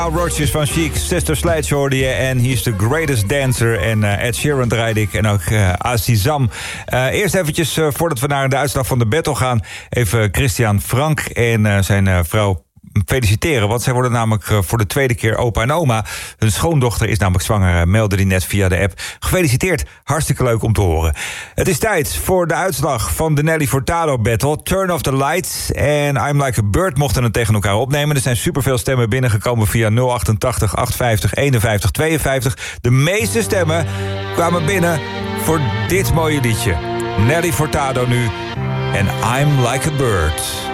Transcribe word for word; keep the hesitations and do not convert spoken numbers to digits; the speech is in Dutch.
Rodgers van Chic, Sister Sledge hoorde je en He's the Greatest Dancer. En uh, Ed Sheeran draaide ik en ook uh, Azizam. Uh, eerst eventjes, uh, voordat we naar de uitslag van de battle gaan, even Christian Frank en uh, zijn uh, vrouw feliciteren, want zij worden namelijk uh, voor de tweede keer opa en oma. Hun schoondochter is namelijk zwanger, uh, meldde die net via de app. Gefeliciteerd, hartstikke leuk om te horen. Het is tijd voor de uitslag van de Nelly Furtado battle. Turn Off the Lights en I'm Like a Bird mochten het tegen elkaar opnemen. Er zijn superveel stemmen binnengekomen via nul achtentachtig achtenvijftig eenenvijftig tweeënvijftig. De meeste stemmen kwamen binnen voor dit mooie liedje. Nelly Furtado nu en I'm Like a Bird.